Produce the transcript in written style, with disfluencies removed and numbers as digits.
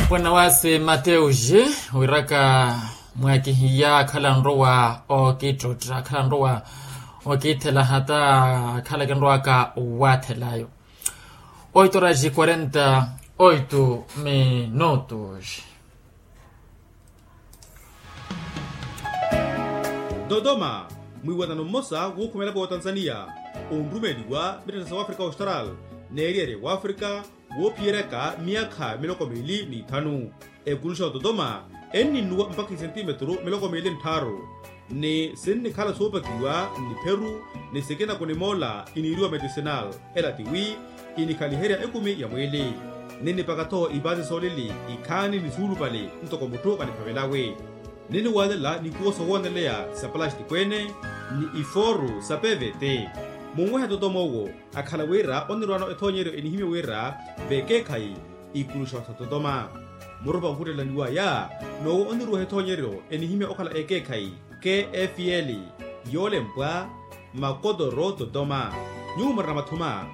Bwana wase Mateuji wiraka mwakihiya khalanrowa o kitotra khalanrowa o kitela hata khalakenrowa ka wathelayo 8:48 minutos. Dodoma mwiwatano mmosa wokhumelapo wa Tanzania onrumeliwa mbetata South Africa Austral neeriere wa Africa wophiyereka miyakha 25 ekulusha wa Dodoma enninuwa mpaka sentimetro 23 ni senni khala soopakiwa ni Peru ni sekena kone mola iniriwa medicinal elatiwi inikhaliherya ekumi ya mweli nini pakatho ibazi solili ikhani ni sulupale ntokomuto kaniphavelawe nini walela ni kuoso woneleya sa plastic kwene ni iforu sa PVT mungweha Dodomowo akhala wera onirwano ethonyero enihime wera vekekhai ikulusha wa Dodoma muropa nkutelaniwa ya nowo onirwa ethonyero enihime okhala ekekhai KFL yole mpwa makodoro Dodoma nyumara mathuma